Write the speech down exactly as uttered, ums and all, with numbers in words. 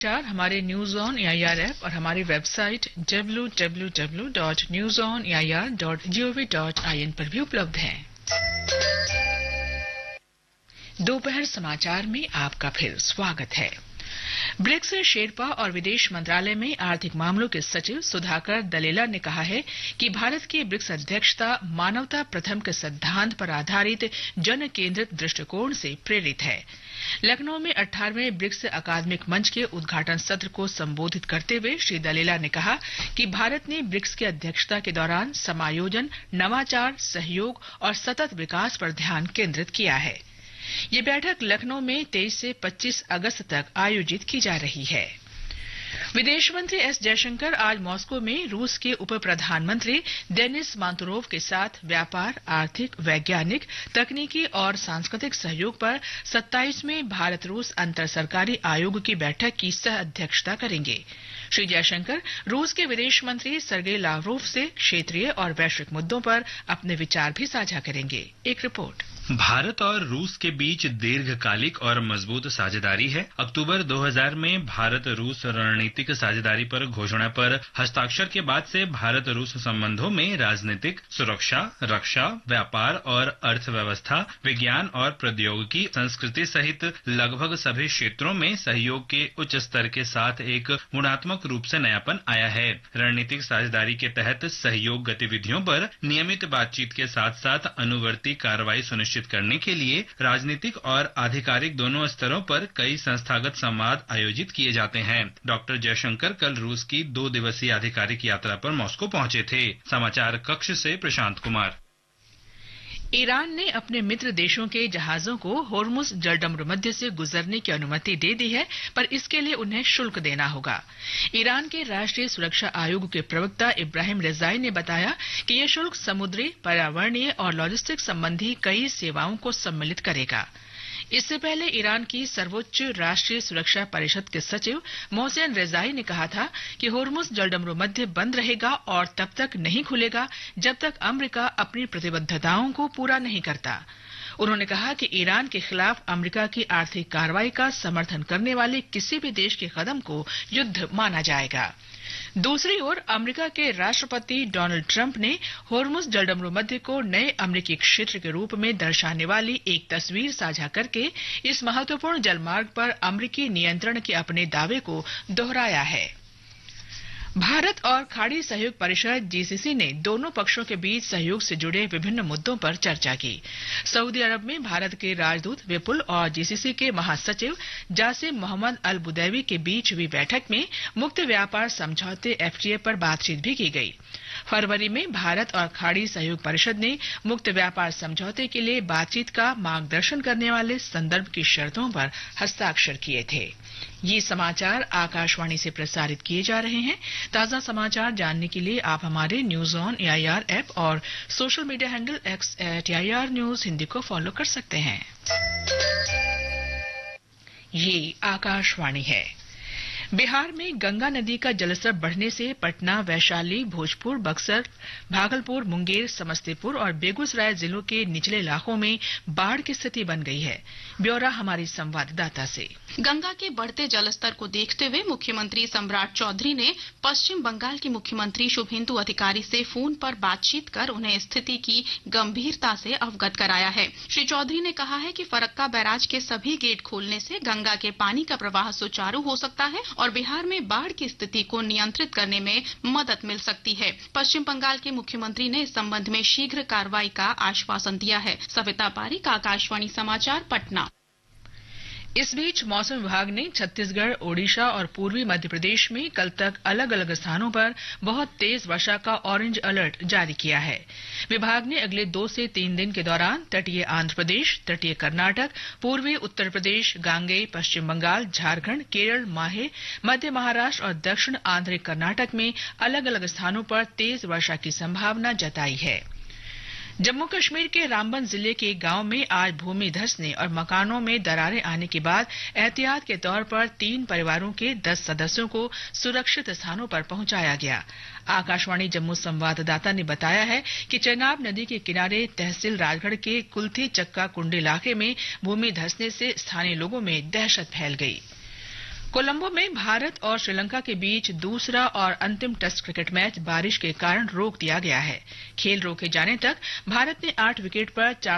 चार हमारे news on AIR app और हमारी website W W W dot news on A I R dot G O V dot I N पर भी उपलब्ध हैं। दोपहर समाचार में आपका फिर स्वागत है। ब्रिक्स शेरपा और विदेश मंत्रालय में आर्थिक मामलों के सचिव सुधाकर दलेला ने कहा है कि भारत की ब्रिक्स अध्यक्षता मानवता प्रथम के सिद्धांत पर आधारित जन केंद्रित दृष्टिकोण से प्रेरित है। लखनऊ में अठारहवें ब्रिक्स अकादमिक मंच के उद्घाटन सत्र को संबोधित करते हुए श्री दलेला ने कहा कि भारत ने ब्रिक्स की अध्यक्षता के दौरान समायोजन, नवाचार, सहयोग और सतत विकास पर ध्यान केंद्रित किया है। ये बैठक लखनऊ में तेईस से पच्चीस अगस्त तक आयोजित की जा रही है। विदेश मंत्री एस जयशंकर आज मॉस्को में रूस के उप प्रधानमंत्री देनिस मांतुरोव के साथ व्यापार, आर्थिक, वैज्ञानिक, तकनीकी और सांस्कृतिक सहयोग पर सत्ताईसवें भारत रूस अंतर सरकारी आयोग की बैठक की सह अध्यक्षता करेंगे। श्री जयशंकर रूस के विदेश मंत्री सर्गेई लावरोव से क्षेत्रीय और वैश्विक मुद्दों पर अपने विचार भी साझा करेंगे। एक रिपोर्ट। भारत और रूस के बीच दीर्घकालिक और मजबूत साझेदारी है। अक्टूबर दो हज़ार में भारत रूस रणनीतिक साझेदारी पर घोषणा पर हस्ताक्षर के बाद से भारत रूस संबंधों में राजनीतिक, सुरक्षा, रक्षा, व्यापार और अर्थव्यवस्था, विज्ञान और प्रौद्योगिकी, संस्कृति सहित लगभग सभी क्षेत्रों में सहयोग के उच्च स्तर के साथ एक गुणात्मक रूप से नयापन आया है। रणनीतिक साझेदारी के तहत सहयोग गतिविधियों पर नियमित बातचीत के साथ साथ अनुवर्ती कार्रवाई सुनिश्चित करने के लिए राजनीतिक और आधिकारिक दोनों स्तरों पर कई संस्थागत संवाद आयोजित किए जाते हैं। डॉक्टर जयशंकर कल रूस की दो दिवसीय आधिकारिक यात्रा पर मॉस्को पहुंचे थे। समाचार कक्ष से प्रशांत कुमार। ईरान ने अपने मित्र देशों के जहाजों को होर्मुज जलडमरू मध्य से गुजरने की अनुमति दे दी है, पर इसके लिए उन्हें शुल्क देना होगा। ईरान के राष्ट्रीय सुरक्षा आयोग के प्रवक्ता इब्राहिम रेजाई ने बताया कि यह शुल्क समुद्री, पर्यावरणीय और लॉजिस्टिक संबंधी कई सेवाओं को सम्मिलित करेगा। इससे पहले ईरान की सर्वोच्च राष्ट्रीय सुरक्षा परिषद के सचिव मोहसेन रेजाई ने कहा था कि होर्मुज जलडमरू मध्य बंद रहेगा और तब तक नहीं खुलेगा जब तक अमेरिका अपनी प्रतिबद्धताओं को पूरा नहीं करता। उन्होंने कहा कि ईरान के खिलाफ अमेरिका की आर्थिक कार्रवाई का समर्थन करने वाले किसी भी देश के कदम को युद्ध माना जाएगा। दूसरी ओर अमेरिका के राष्ट्रपति डोनाल्ड ट्रंप ने होर्मुज जलडमरू मध्य को नए अमेरिकी क्षेत्र के रूप में दर्शाने वाली एक तस्वीर साझा करके इस महत्वपूर्ण जलमार्ग पर अमेरिकी नियंत्रण के अपने दावे को दोहराया है। भारत और खाड़ी सहयोग परिषद जी सी सी ने दोनों पक्षों के बीच सहयोग से जुड़े विभिन्न मुद्दों पर चर्चा की। सऊदी अरब में भारत के राजदूत विपुल और जी सी सी के महासचिव जासिम मोहम्मद अल बुदैवी के बीच हुई बैठक में मुक्त व्यापार समझौते एफ टी ए पर बातचीत भी की गई। फरवरी में भारत और खाड़ी सहयोग परिषद ने मुक्त व्यापार समझौते के लिए बातचीत का मार्गदर्शन करने वाले संदर्भ की शर्तों पर हस्ताक्षर किए थे। ये समाचार आकाशवाणी से प्रसारित किए जा रहे हैं। ताजा समाचार जानने के लिए आप हमारे news on A I R app और social media handle x eight A I R news Hindi को फॉलो कर सकते हैं। ये आकाशवाणी है। बिहार में गंगा नदी का जलस्तर बढ़ने से पटना, वैशाली, भोजपुर, बक्सर, भागलपुर, मुंगेर, समस्तीपुर और बेगूसराय जिलों के निचले इलाकों में बाढ़ की स्थिति बन गई है। ब्यौरा हमारी संवाददाता से। गंगा के बढ़ते जलस्तर को देखते हुए मुख्यमंत्री सम्राट चौधरी ने पश्चिम बंगाल की मुख्यमंत्री शुभेंदु अधिकारी से फोन पर बातचीत कर उन्हें स्थिति की गंभीरता से अवगत कराया है। श्री चौधरी ने कहा है कि फरक्का बैराज के सभी गेट खोलने से गंगा के पानी का प्रवाह सुचारू हो सकता है और बिहार में बाढ़ की स्थिति को नियंत्रित करने में मदद मिल सकती है। पश्चिम बंगाल के मुख्यमंत्री ने इस संबंध में शीघ्र कार्रवाई का आश्वासन दिया है। सविता पारीक, आकाशवाणी समाचार, पटना। इस बीच मौसम विभाग ने छत्तीसगढ़, ओडिशा और पूर्वी मध्य प्रदेश में कल तक अलग अलग स्थानों पर बहुत तेज वर्षा का ऑरेंज अलर्ट जारी किया है। विभाग ने अगले दो से तीन दिन के दौरान तटीय आंध्र प्रदेश, तटीय कर्नाटक, पूर्वी उत्तर प्रदेश, गांगेय, पश्चिम बंगाल, झारखंड, केरल, माहे, मध्य महाराष्ट्र और दक्षिण आंध्र कर्नाटक में अलग अलग स्थानों पर तेज वर्षा की संभावना जताई है। जम्मू कश्मीर के रामबन जिले के गांव में आज भूमि धंसने और मकानों में दरारें आने के बाद एहतियात के तौर पर तीन परिवारों के दस सदस्यों को सुरक्षित स्थानों पर पहुंचाया गया। आकाशवाणी जम्मू संवाददाता ने बताया है कि चेनाब नदी के किनारे तहसील राजगढ़ के कुल्थी चक्का कुंड इलाके में भूमि धंसने से स्थानीय लोगों में दहशत फैल गई। कोलंबो में भारत और श्रीलंका के बीच दूसरा और अंतिम टेस्ट क्रिकेट मैच बारिश के कारण रोक दिया गया है। खेल रोके जाने तक भारत ने आठ विकेट पर चार